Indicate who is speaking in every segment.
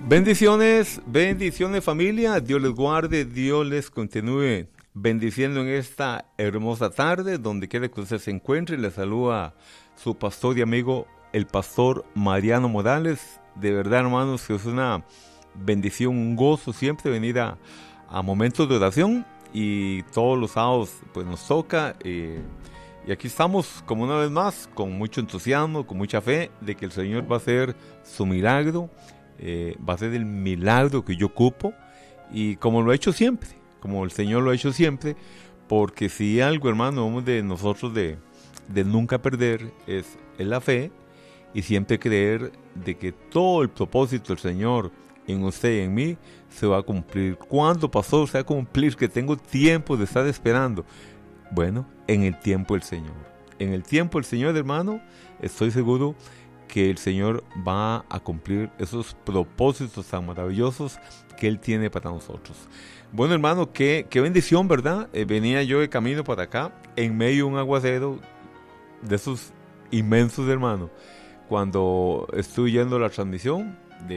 Speaker 1: Bendiciones, bendiciones familia, Dios les guarde, Dios les continúe bendiciendo en esta hermosa tarde, donde quiera que usted se encuentre. Les saluda su pastor y amigo, el pastor Mariano Morales. De verdad, hermanos, que es una bendición, un gozo siempre venir a momentos de oración, y todos los sábados pues nos toca, y aquí estamos como una vez más, con mucho entusiasmo, con mucha fe de que el Señor va a hacer su milagro. Va a ser el milagro que yo ocupo, y como lo ha hecho siempre, como el Señor lo ha hecho siempre, porque si algo, hermano, vamos de nosotros de nunca perder es la fe, y siempre creer de que todo el propósito del Señor en usted y en mí se va a cumplir. ¿Cuándo pasó? Se va a cumplir, que tengo tiempo de estar esperando. Bueno, en el tiempo del Señor. En el tiempo del Señor, hermano, estoy seguro que el Señor va a cumplir esos propósitos tan maravillosos que Él tiene para nosotros. Bueno, hermano, qué bendición, ¿verdad? Venía yo de camino para acá, en medio de un aguacero de esos inmensos, hermano. Cuando estuve yendo a la transmisión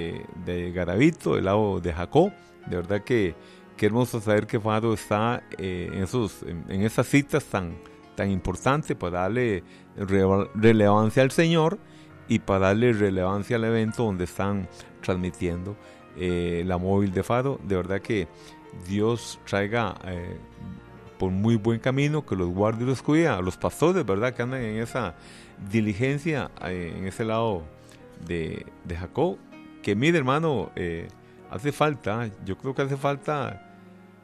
Speaker 1: de Garavito, del lado de Jacó, de verdad que qué hermoso saber que Faro está en esas citas tan importantes para darle relevancia al Señor, y para darle relevancia al evento donde están transmitiendo la móvil de Faro. De verdad que Dios traiga por muy buen camino, que los guarde y los cuide a los pastores, ¿verdad?, que andan en esa diligencia en ese lado de Jacob, que mire, hermano, hace falta, yo creo que hace falta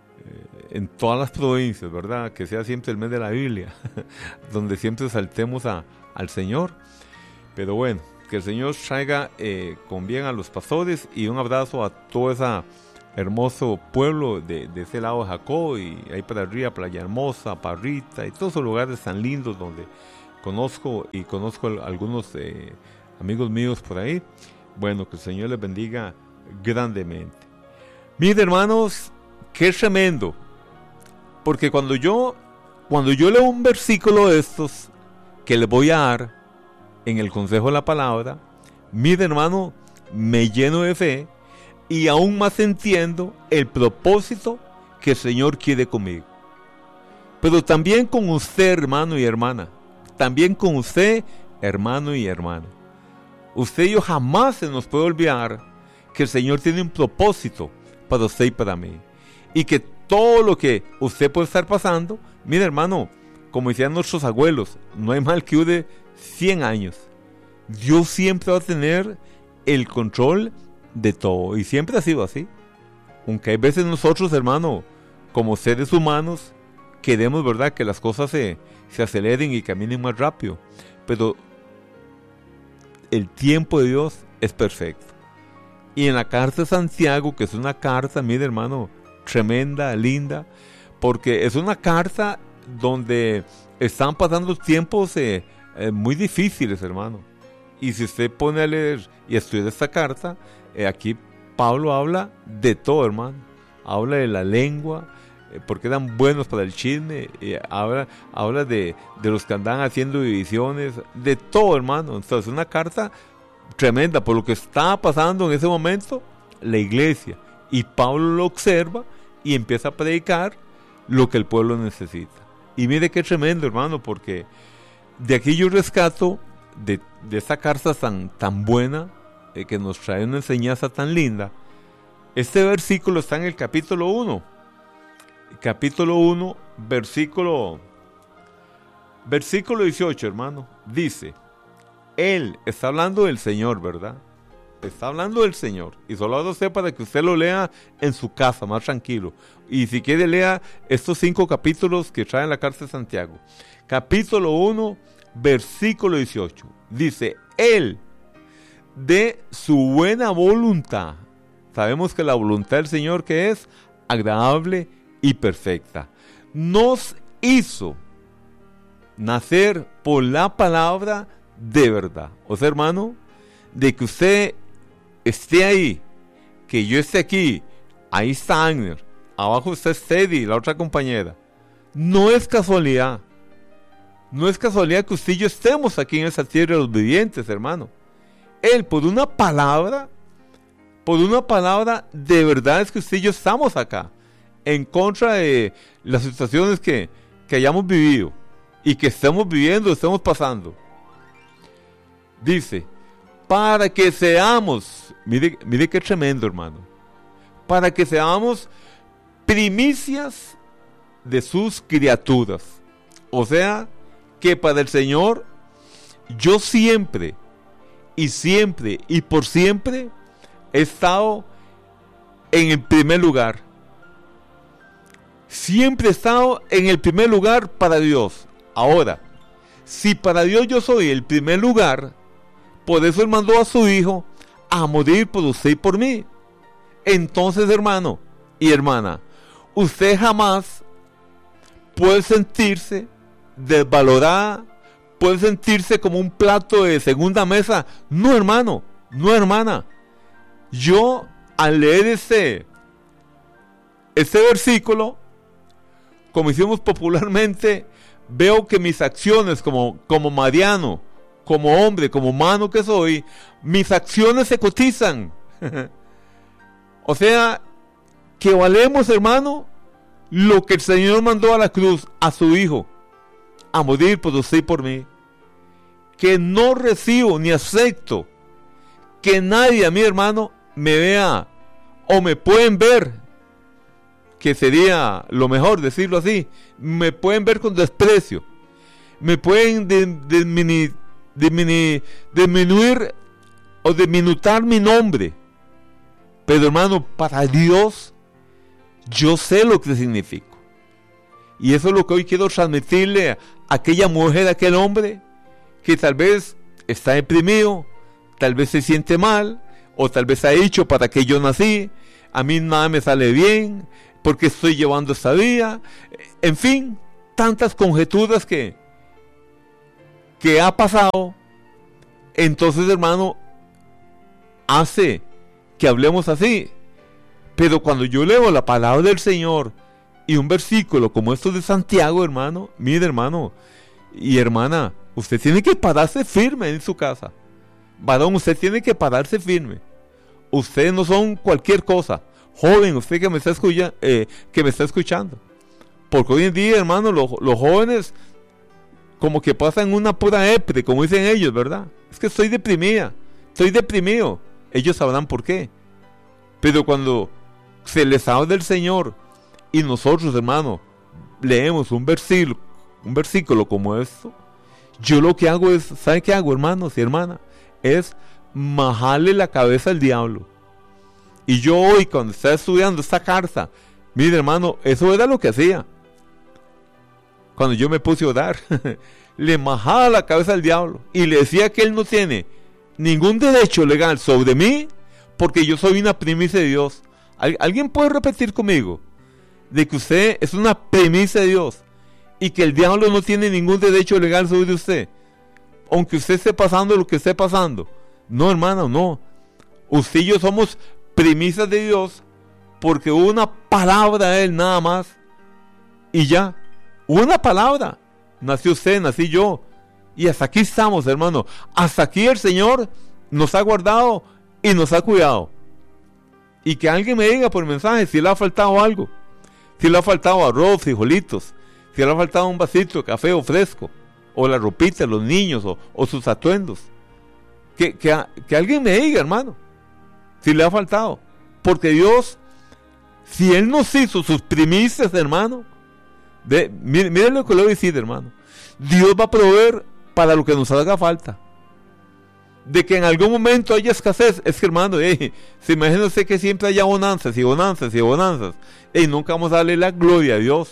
Speaker 1: en todas las provincias, ¿verdad?, que sea siempre el mes de la Biblia, donde siempre saltemos al Señor. Pero bueno, que el Señor traiga con bien a los pastores, y un abrazo a todo ese hermoso pueblo de ese lado de Jacob, y ahí para arriba, Playa Hermosa, Parrita, y todos esos lugares tan lindos donde conozco algunos amigos míos por ahí. Bueno, que el Señor les bendiga grandemente. Miren, hermanos, qué tremendo, porque cuando yo leo un versículo de estos que les voy a dar en el consejo de la palabra, mire, hermano, me lleno de fe, y aún más entiendo el propósito que el Señor quiere conmigo. Pero también con usted, hermano y hermana. También con usted, hermano y hermana. Usted y yo jamás se nos puede olvidar que el Señor tiene un propósito para usted y para mí. Y que todo lo que usted puede estar pasando, mire, hermano, como decían nuestros abuelos, no hay mal que dure 100 años. Dios siempre va a tener el control de todo, y siempre ha sido así. Aunque hay veces nosotros, hermano, como seres humanos, queremos, ¿verdad?, que las cosas se aceleren y caminen más rápido, pero el tiempo de Dios es perfecto. Y en la carta de Santiago, que es una carta, mire, hermano, tremenda, linda, porque es una carta donde están pasando tiempos muy difíciles, hermano. Y si usted pone a leer y estudia esta carta, aquí Pablo habla de todo, hermano. Habla de la lengua, porque eran buenos para el chisme, habla de los que andan haciendo divisiones, de todo, hermano. Entonces, una carta tremenda por lo que está pasando en ese momento la iglesia. Y Pablo lo observa y empieza a predicar lo que el pueblo necesita. Y mire qué tremendo, hermano, porque de aquí yo rescato de esta carta tan buena, que nos trae una enseñanza tan linda. Este versículo está en el capítulo 1. Capítulo 1, versículo 18, hermano. Dice, Él está hablando del Señor, ¿verdad? Está hablando del Señor. Y solo hago usted para que usted lo lea en su casa, más tranquilo. Y si quiere, lea estos 5 capítulos que trae la carta de Santiago. Capítulo 1, versículo 18. Dice, Él, de su buena voluntad. Sabemos que la voluntad del Señor, que es agradable y perfecta, nos hizo nacer por la palabra de verdad. O sea, hermano, de que usted esté ahí, que yo esté aquí, ahí está Agner, abajo está Steady, la otra compañera. No es casualidad. No es casualidad que usted y yo estemos aquí en esa tierra de los vivientes, hermano. Él, por una palabra, por una palabra, de verdad es que usted y yo estamos acá, en contra de las situaciones que hayamos vivido y que estemos viviendo, estemos pasando. Dice, para que seamos, mire qué tremendo, hermano, para que seamos primicias de sus criaturas. O sea, que para el Señor, yo siempre y por siempre he estado en el primer lugar. Siempre he estado en el primer lugar para Dios. Ahora, si para Dios yo soy el primer lugar, por eso Él mandó a su Hijo a morir por usted y por mí. Entonces, hermano y hermana, usted jamás puede sentirse desvalorada, puede sentirse como un plato de segunda mesa. No, hermano, no, hermana. Yo, al leer este versículo, como hicimos popularmente, veo que mis acciones como mariano, como hombre, como humano que soy, mis acciones se cotizan. O sea, que valemos, hermano, lo que el Señor mandó a la cruz, a su Hijo, a morir por usted y por mí. Que no recibo ni acepto que nadie, a mi hermano, me vea o me pueden ver, que sería lo mejor decirlo así, me pueden ver con desprecio, me pueden disminuir o diminutar mi nombre, pero hermano, para Dios yo sé lo que significa, y eso es lo que hoy quiero transmitirle a aquella mujer, a aquel hombre que tal vez está deprimido, tal vez se siente mal, o tal vez ha dicho, ¿para qué yo nací? A mí nada me sale bien, porque estoy llevando esta vida. En fin, tantas conjeturas que ha pasado. Entonces, hermano, hace que hablemos así. Pero cuando yo leo la palabra del Señor y un versículo como estos de Santiago, hermano, mire, hermano y hermana, usted tiene que pararse firme en su casa. Varón, usted tiene que pararse firme. Ustedes no son cualquier cosa. Joven, usted que me está escuchando. Porque hoy en día, hermano, los jóvenes como que pasan una pura epre, como dicen ellos, ¿verdad? Es que estoy deprimida, estoy deprimido. Ellos sabrán por qué. Pero cuando se les habla del Señor y nosotros, hermano, leemos un versículo como esto, yo lo que hago es, ¿sabe qué hago, hermanos y hermanas? Es majarle la cabeza al diablo. Y yo hoy, cuando estaba estudiando esta carta, mire, hermano, eso era lo que hacía. Cuando yo me puse a orar, le majaba la cabeza al diablo y le decía que él no tiene ningún derecho legal sobre mí, porque yo soy una primicia de Dios. ¿Alguien puede repetir conmigo de que usted es una primicia de Dios y que el diablo no tiene ningún derecho legal sobre usted, aunque usted esté pasando lo que esté pasando? No, hermano, no. Usted y yo somos primicias de Dios porque hubo una palabra de Él nada más y ya, una palabra. Nació usted, nací yo, y hasta aquí estamos, hermano. Hasta aquí el Señor nos ha guardado y nos ha cuidado. Y que alguien me diga por mensaje si le ha faltado algo, si le ha faltado arroz, frijolitos, si le ha faltado un vasito de café o fresco, o la ropita de los niños, o sus atuendos. Que alguien me diga, hermano, si le ha faltado. Porque Dios, si Él nos hizo sus primicias, hermano, mire lo que le voy a decir, hermano, Dios va a proveer para lo que nos haga falta. De que en algún momento haya escasez, es que, hermano, se imagina usted que siempre haya bonanzas y bonanzas y bonanzas, y nunca vamos a darle la gloria a Dios.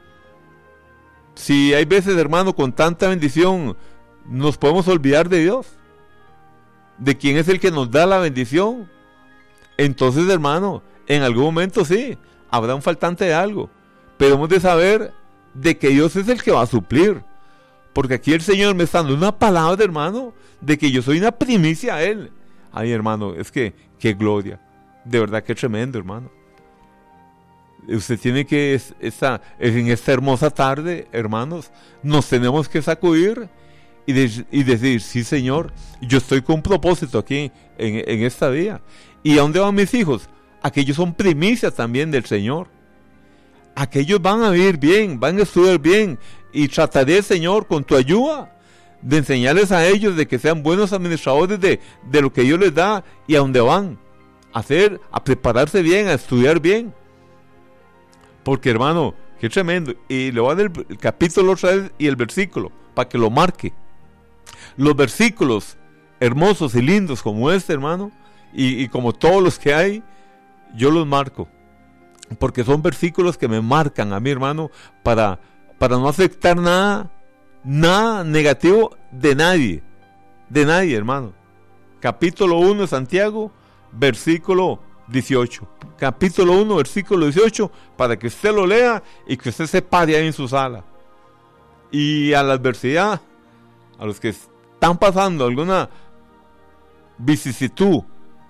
Speaker 1: Si hay veces, hermano, con tanta bendición nos podemos olvidar de Dios, de quién es el que nos da la bendición. Entonces, hermano, en algún momento sí, habrá un faltante de algo, pero hemos de saber de que Dios es el que va a suplir, porque aquí el Señor me está dando una palabra, hermano, de que yo soy una primicia a Él. Ay, hermano, es que, qué gloria, de verdad que tremendo, hermano. Usted tiene que, en esta hermosa tarde, hermanos, nos tenemos que sacudir y decir, sí Señor, yo estoy con un propósito aquí en esta vida. ¿Y a dónde van mis hijos? Aquellos son primicias también del Señor. Aquellos van a vivir bien, van a estudiar bien, y trataré, Señor, con tu ayuda, de enseñarles a ellos de que sean buenos administradores de lo que Dios les da y a dónde van a prepararse bien, a estudiar bien. Porque, hermano, qué tremendo. Y le voy a dar el capítulo otra vez y el versículo para que lo marque. Los versículos hermosos y lindos como este, hermano, y como todos los que hay, yo los marco, porque son versículos que me marcan a mi hermano para no afectar nada negativo de nadie, hermano. Capítulo 1 de Santiago, versículo 18. Capítulo 1, versículo 18, para que usted lo lea y que usted se pare ahí en su sala. Y a la adversidad, a los que están pasando alguna vicisitud,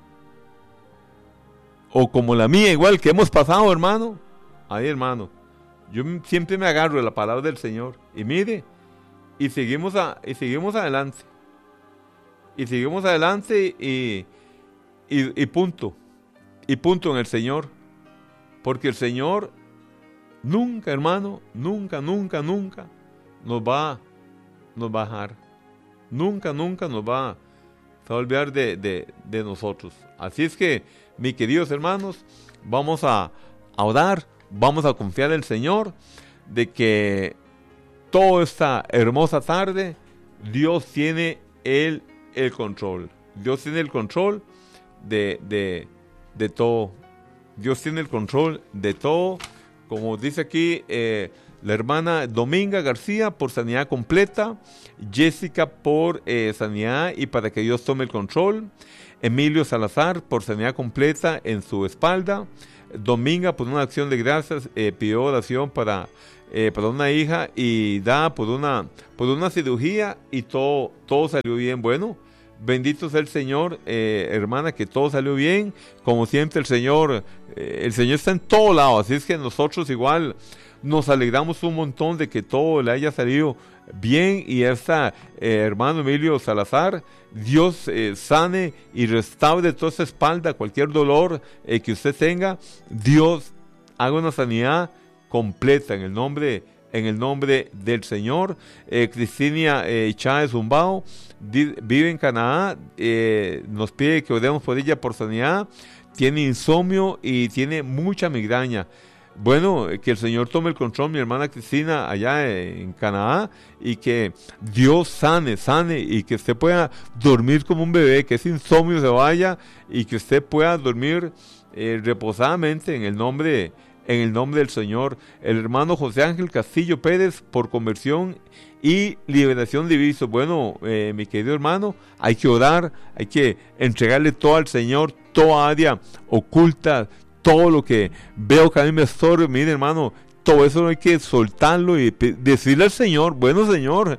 Speaker 1: o como la mía, igual que hemos pasado, hermano, ahí, hermano, yo siempre me agarro de la palabra del Señor, y mire, y seguimos adelante, y punto en el Señor, porque el Señor nunca, hermano, nunca nos va a dejar, nunca nos va a olvidar de nosotros. Así es que, mis queridos hermanos, vamos a orar, vamos a confiar en el Señor, de que toda esta hermosa tarde, Dios tiene el control. Dios tiene el control de todo. Dios tiene el control de todo. Como dice aquí la hermana Dominga García, por sanidad completa. Jessica, por sanidad y para que Dios tome el control. Emilio Salazar, por sanidad completa en su espalda. Dominga, por una acción de gracias, pidió oración para una hija y da por una cirugía, y todo salió bien. Bueno, bendito sea el Señor, hermana, que todo salió bien. Como siempre, el Señor está en todo lado, así es que nosotros igual nos alegramos un montón de que todo le haya salido bien. Y hermano Emilio Salazar, Dios sane y restaure toda esa espalda, cualquier dolor que usted tenga. Dios haga una sanidad completa en el nombre del Señor. Cristina Chávez Zumbao vive en Canadá, nos pide que oremos por ella por sanidad. Tiene insomnio y tiene mucha migraña. Bueno, que el Señor tome el control, mi hermana Cristina, allá en Canadá, y que Dios sane, y que usted pueda dormir como un bebé, que ese insomnio se vaya, y que usted pueda dormir reposadamente en el nombre del Señor. El hermano José Ángel Castillo Pérez, por conversión y liberación de vicios. Bueno, mi querido hermano, hay que orar, hay que entregarle todo al Señor, toda área oculta, todo lo que veo que a mí me estorbe. Mire, hermano, todo eso hay que soltarlo y decirle al Señor, bueno, Señor,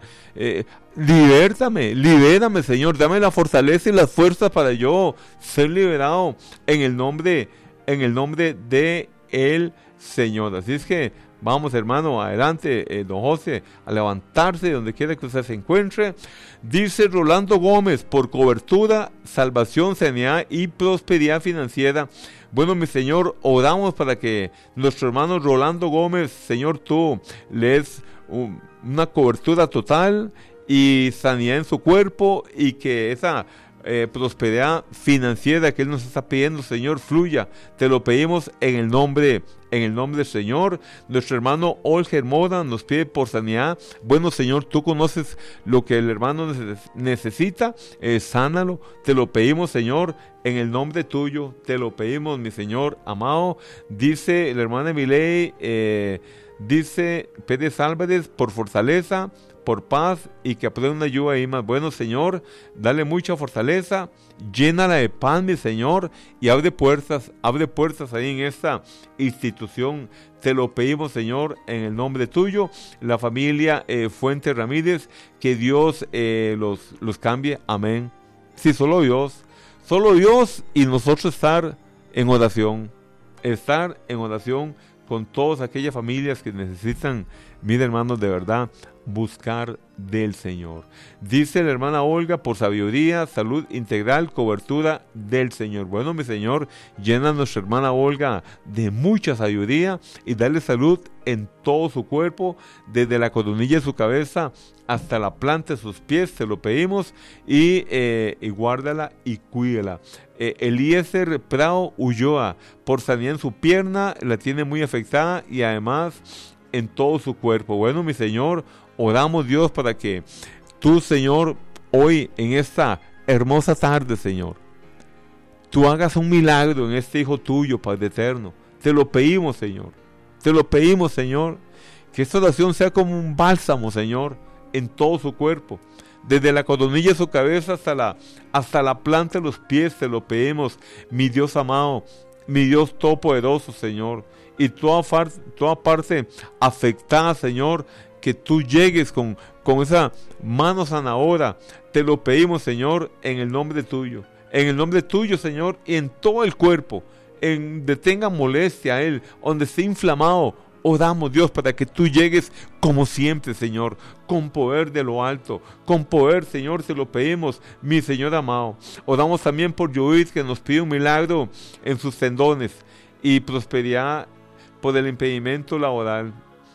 Speaker 1: libérame, Señor, dame la fortaleza y las fuerzas para yo ser liberado en el nombre de el Señor. Así es que vamos, hermano, adelante, don José, a levantarse de donde quiera que usted se encuentre. Dice Rolando Gómez, por cobertura, salvación, sanidad y prosperidad financiera. Bueno, mi Señor, oramos para que nuestro hermano Rolando Gómez, Señor, tú le des una cobertura total y sanidad en su cuerpo, y que esa prosperidad financiera que Él nos está pidiendo, Señor, fluya. Te lo pedimos en el nombre del Señor. Nuestro hermano Olger Moda nos pide por sanidad. Bueno, Señor, tú conoces lo que el hermano necesita, sánalo. Te lo pedimos, Señor, en el nombre tuyo. Te lo pedimos, mi Señor amado. Dice la hermana Miley, dice Pérez Álvarez, por fortaleza, por paz, y que apruebe una ayuda ahí más. Bueno, Señor, dale mucha fortaleza, llénala de paz, mi Señor, y abre puertas ahí en esta institución. Te lo pedimos, Señor, en el nombre tuyo. La familia Fuente Ramírez, que Dios los cambie. Amén. Sí, solo Dios, y nosotros estar en oración con todas aquellas familias que necesitan, mira, hermanos, de verdad, buscar del Señor. Dice la hermana Olga, por sabiduría, salud integral, cobertura del Señor. Bueno, mi Señor, llena a nuestra hermana Olga de mucha sabiduría y dale salud en todo su cuerpo, desde la coronilla de su cabeza hasta la planta de sus pies, te lo pedimos, y guárdala y cuídala. Eliezer Prado Ulloa, por sanidad en su pierna, la tiene muy afectada y además en todo su cuerpo. Bueno, mi Señor, oramos, Dios, para que tú, Señor, hoy en esta hermosa tarde, Señor, tú hagas un milagro en este hijo tuyo, Padre eterno. Te lo pedimos, Señor. Te lo pedimos, Señor, que esta oración sea como un bálsamo, Señor, en todo su cuerpo. Desde la coronilla de su cabeza hasta la planta de los pies, te lo pedimos, mi Dios amado, mi Dios todopoderoso, Señor. Y toda parte afectada, Señor, que tú llegues con esa mano sanadora. Te lo pedimos, Señor, en el nombre tuyo. En el nombre tuyo, Señor, y en todo el cuerpo. Donde tenga molestia a Él, donde esté inflamado, oramos, Dios, para que tú llegues como siempre, Señor, con poder de lo alto, con poder, Señor, te lo pedimos, mi Señor amado. Oramos también por Judith, que nos pide un milagro en sus tendones y prosperidad por el impedimento laboral.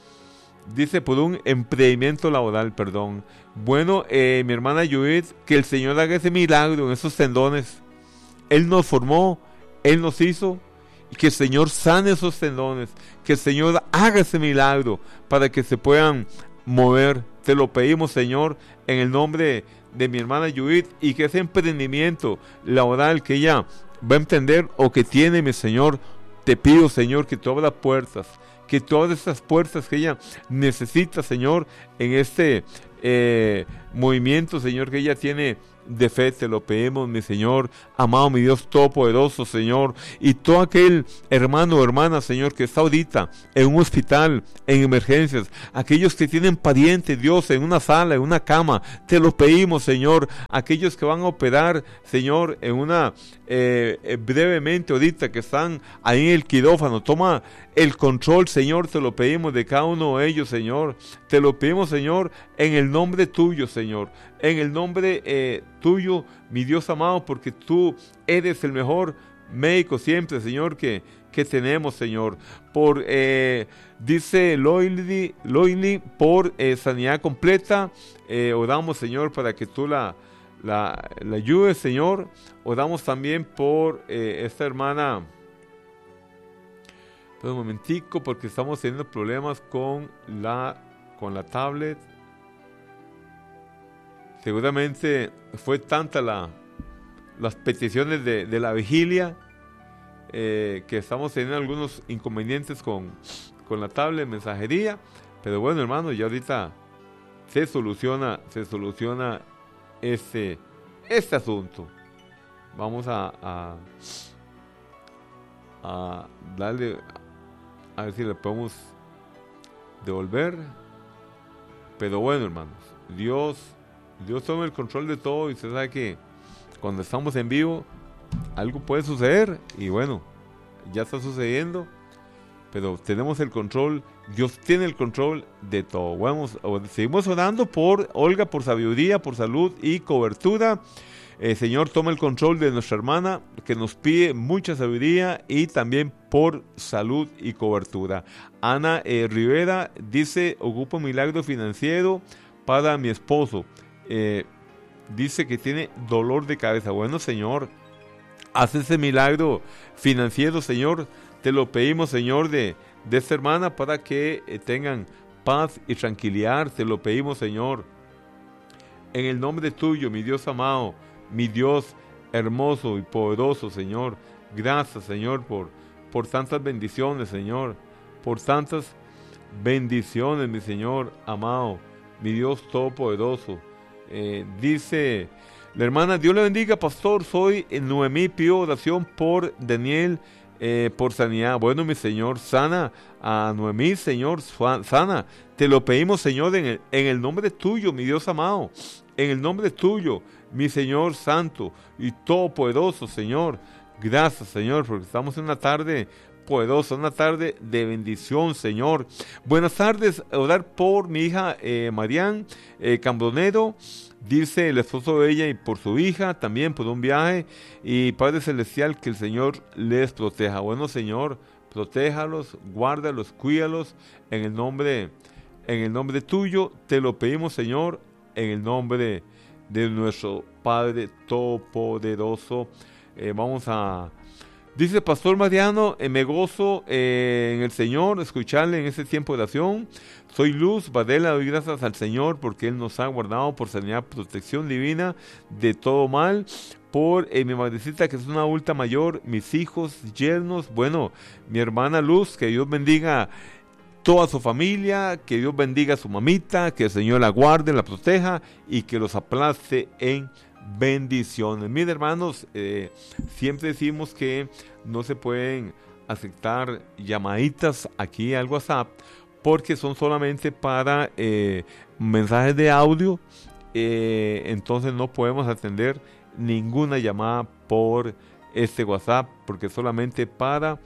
Speaker 1: Dice por un impedimento laboral, perdón. Bueno, mi hermana Judith, que el Señor haga ese milagro en esos tendones. Él nos formó, Él nos hizo, y que el Señor sane esos tendones, que el Señor haga ese milagro para que se puedan mover. Te lo pedimos, Señor, en el nombre de mi hermana Judith, y que ese emprendimiento laboral que ella va a emprender o que tiene, mi Señor, te pido, Señor, que tú abras puertas, que todas esas puertas que ella necesita, Señor, en este movimiento, Señor, que ella tiene de fe, te lo pedimos, mi Señor, amado, mi Dios todopoderoso, Señor, y todo aquel hermano o hermana, Señor, que está ahorita en un hospital, en emergencias, aquellos que tienen parientes, Dios, en una sala, en una cama, te lo pedimos, Señor, aquellos que van a operar, Señor, en una, brevemente ahorita, que están ahí en el quirófano, toma el control, Señor, te lo pedimos de cada uno de ellos, Señor, te lo pedimos, Señor, en el nombre tuyo, Señor, en el nombre tuyo, mi Dios amado, porque tú eres el mejor médico siempre, Señor, que tenemos, Señor. Por, dice Loily, por sanidad completa, oramos, Señor, para que tú la ayudes, Señor. Oramos también por esta hermana. Un momentico, porque estamos teniendo problemas con la tablet. Seguramente fue tanta las peticiones de la vigilia que estamos teniendo algunos inconvenientes con la tablet, mensajería. Pero bueno, hermano, ya ahorita se soluciona este asunto. Vamos a darle, a ver si le podemos devolver. Pero bueno, hermanos, Dios toma el control de todo, y usted sabe que cuando estamos en vivo algo puede suceder, y bueno, ya está sucediendo, pero tenemos el control. Dios tiene el control de todo. Seguimos orando por Olga, por sabiduría, por salud y cobertura. Señor, toma el control de nuestra hermana, que nos pide mucha sabiduría, y también por salud y cobertura. Ana Rivera dice: ocupo un milagro financiero para mi esposo. Dice que tiene dolor de cabeza. Bueno, Señor, haz ese milagro financiero, Señor. Te lo pedimos, Señor, de esta hermana, para que tengan paz y tranquilidad. Te lo pedimos, Señor, en el nombre tuyo, mi Dios amado, mi Dios hermoso y poderoso, Señor. Gracias, Señor, por tantas bendiciones, Señor. Por tantas bendiciones, mi Señor amado, mi Dios todopoderoso. Dice la hermana: Dios le bendiga, pastor, soy Noemí, pido oración por Daniel, por sanidad. Bueno, mi Señor, sana a Noemí, Señor, sana. Te lo pedimos, Señor, en el nombre tuyo, mi Dios amado, en el nombre tuyo, mi Señor santo y todopoderoso, Señor. Gracias, Señor, porque estamos en una tarde poderosa, una tarde de bendición, Señor. Buenas tardes, orar por mi hija Marian Cambronero, dice el esposo de ella, y por su hija, también por un viaje. Y Padre Celestial, que el Señor les proteja. Bueno, Señor, protéjalos, guárdalos, cuídalos, en el nombre tuyo, te lo pedimos, Señor, en el nombre de nuestro Padre Todopoderoso. Dice Pastor Mariano, me gozo en el Señor, escucharle en este tiempo de oración. Soy Luz Varela, doy gracias al Señor porque Él nos ha guardado por sanidad, protección divina de todo mal. Por mi madrecita, que es una adulta mayor, mis hijos, yernos, bueno, mi hermana Luz, que Dios bendiga toda su familia, que Dios bendiga a su mamita, que el Señor la guarde, la proteja y que los aplaste en bendiciones. Mis hermanos, siempre decimos que no se pueden aceptar llamaditas aquí al WhatsApp porque son solamente para mensajes de audio, entonces no podemos atender ninguna llamada por este WhatsApp porque solamente para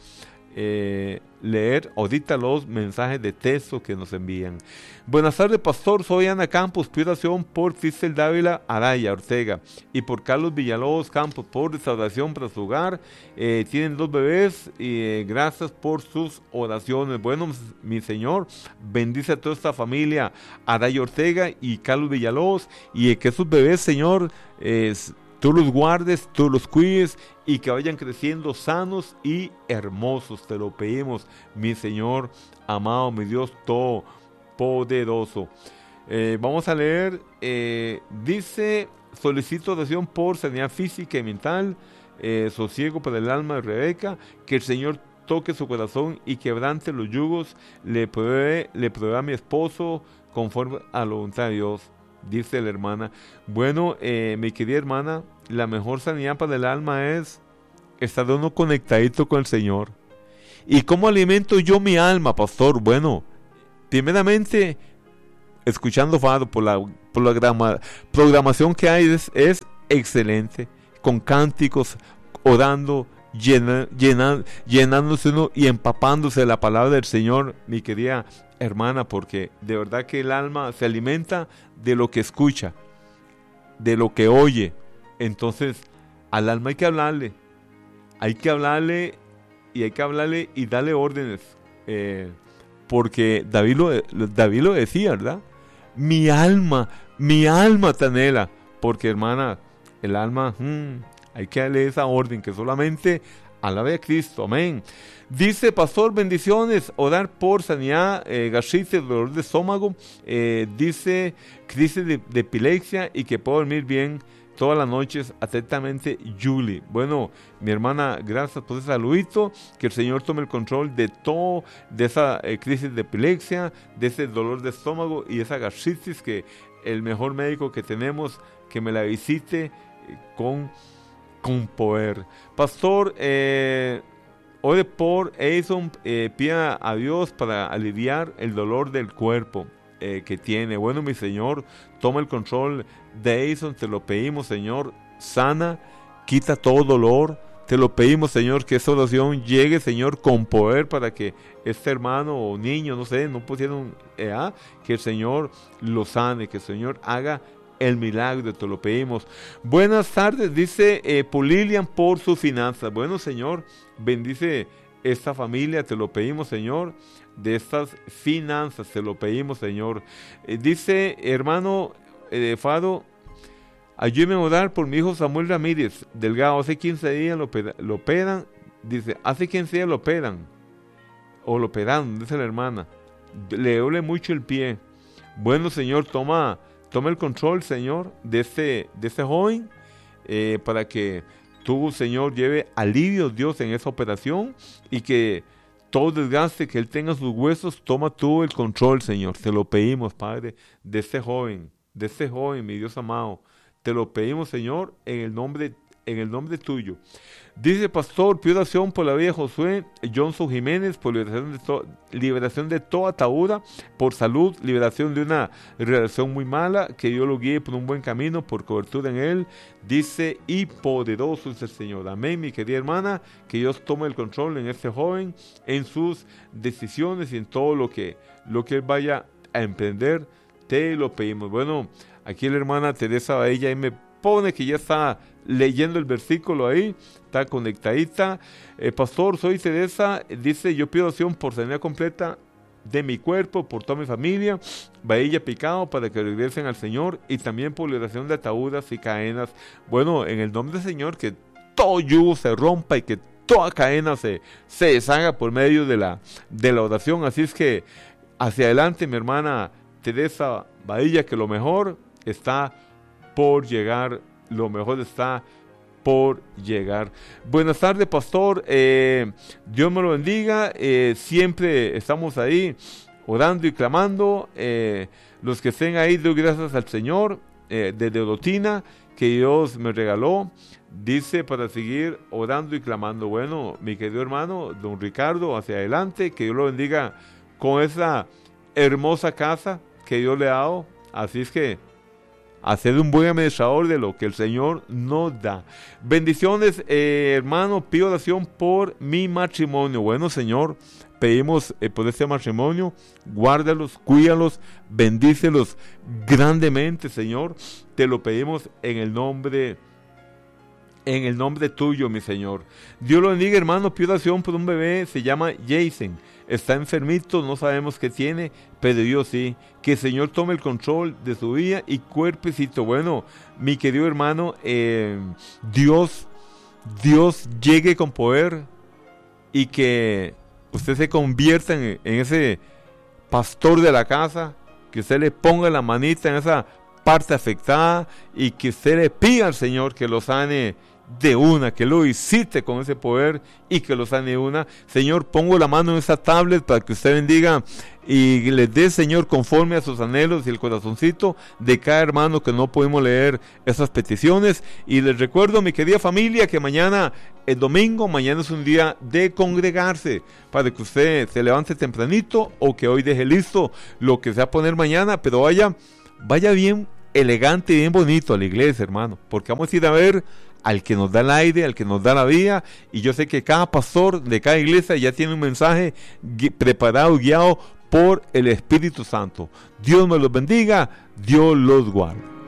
Speaker 1: leer ahorita los mensajes de texto que nos envían. Buenas tardes, pastor, soy Ana Campos, pido oración por Cristel Dávila Araya Ortega y por Carlos Villalobos Campos por restauración para su hogar. Tienen 2 bebés y gracias por sus oraciones. Bueno, mi Señor, bendice a toda esta familia Araya Ortega y Carlos Villalobos, y que esos bebés, Señor, tú los guardes, tú los cuides y que vayan creciendo sanos y hermosos. Te lo pedimos, mi Señor amado, mi Dios todopoderoso. Vamos a leer, dice, solicito oración por sanidad física y mental, sosiego para el alma de Rebeca, que el Señor toque su corazón y quebrante los yugos, le provee a mi esposo conforme a la voluntad de Dios. Dice la hermana. Bueno, mi querida hermana, la mejor sanidad para el alma es estar uno conectadito con el Señor. ¿Y cómo alimento yo mi alma, pastor? Bueno, primeramente, escuchando Fado por la programación que hay es excelente, con cánticos, orando, llenándose uno y empapándose de la palabra del Señor, mi querida hermana, porque de verdad que el alma se alimenta de lo que escucha, de lo que oye. Entonces al alma hay que hablarle y darle órdenes, porque David lo decía, ¿verdad? Mi alma te anhela, porque hermana, el alma, hay que darle esa orden, que solamente alabe a Cristo, amén. Dice, pastor, bendiciones, orar por sanidad, gastritis, dolor de estómago, dice, crisis de epilepsia y que puedo dormir bien todas las noches, atentamente, Julie. Bueno, mi hermana, gracias por ese saludito, que el Señor tome el control de todo, de esa crisis de epilepsia, de ese dolor de estómago y esa gastritis, que el mejor médico que tenemos, que me la visite con poder. Pastor, ore por Edison, pida a Dios para aliviar el dolor del cuerpo que tiene. Bueno, mi Señor, toma el control de Edison, te lo pedimos, Señor, sana, quita todo dolor, te lo pedimos, Señor, que esa oración llegue, Señor, con poder para que este hermano o niño, no sé, no pusieron, que el Señor lo sane, que el Señor haga el milagro, te lo pedimos. Buenas tardes, dice Lilian, por sus finanzas. Bueno, Señor, bendice esta familia, te lo pedimos, Señor, de estas finanzas, te lo pedimos, Señor. Dice, hermano Fado, ayúdeme a orar por mi hijo Samuel Ramírez Delgado. Hace 15 días lo operan, dice, hace 15 días lo operan, o lo operaron, dice la hermana. Le duele mucho el pie. Bueno, Señor, toma el control, Señor, de este joven, para que tú, Señor, lleve alivio, Dios, en esa operación, y que todo desgaste que él tenga sus huesos, toma tú el control, Señor. Te lo pedimos, Padre, de este joven, mi Dios amado. Te lo pedimos, Señor, en el nombre en el nombre tuyo. Dice pastor, pido oración por la vida de Josué Johnson Jiménez, por liberación de toda atadura, por salud, liberación de una relación muy mala, que Dios lo guíe por un buen camino, por cobertura en él. Dice, y poderoso es el Señor. Amén, mi querida hermana, que Dios tome el control en este joven, en sus decisiones y en todo lo que él vaya a emprender. Te lo pedimos. Bueno, aquí la hermana Teresa ella me pone que ya está leyendo el versículo ahí, está conectadita. Pastor, soy Teresa, dice, yo pido oración por sanidad completa de mi cuerpo, por toda mi familia, vailla picado, para que regresen al Señor, y también por liberación de ataduras y cadenas. Bueno, en el nombre del Señor, que todo yugo se rompa y que toda cadena se deshaga por medio de la oración. Así es que hacia adelante, mi hermana Teresa Badilla, que lo mejor está por llegar, lo mejor está por llegar. Buenas tardes, pastor, Dios me lo bendiga, siempre estamos ahí orando y clamando, los que estén ahí, doy gracias al Señor, desde Orotina, que Dios me regaló, dice, para seguir orando y clamando. Bueno, mi querido hermano, don Ricardo, hacia adelante, que Dios lo bendiga con esa hermosa casa que Dios le ha dado. Así es que hacer un buen administrador de lo que el Señor nos da. Bendiciones, hermano, pido oración por mi matrimonio. Bueno, Señor, pedimos por este matrimonio, guárdalos, cuídalos, bendícelos grandemente, Señor. Te lo pedimos en el nombre tuyo, mi Señor. Dios lo bendiga, hermano. Pido oración por un bebé, se llama Jason. Está enfermito, no sabemos qué tiene, pero Dios sí. Que el Señor tome el control de su vida y cuerpecito. Bueno, mi querido hermano, Dios llegue con poder y que usted se convierta en ese pastor de la casa, que usted le ponga la manita en esa parte afectada y que usted le pida al Señor que lo sane de una, que lo visite con ese poder y que lo sane de una. Señor, pongo la mano en esa tablet para que usted bendiga y les dé, Señor, conforme a sus anhelos y el corazoncito de cada hermano que no podemos leer esas peticiones. Y les recuerdo, mi querida familia, que mañana es domingo, mañana es un día de congregarse, para que usted se levante tempranito o que hoy deje listo lo que se va a poner mañana, pero vaya bien elegante y bien bonito a la iglesia, hermano, porque vamos a ir a ver al que nos da el aire, al que nos da la vida, y yo sé que cada pastor de cada iglesia ya tiene un mensaje preparado, guiado por el Espíritu Santo. Dios me los bendiga, Dios los guarde.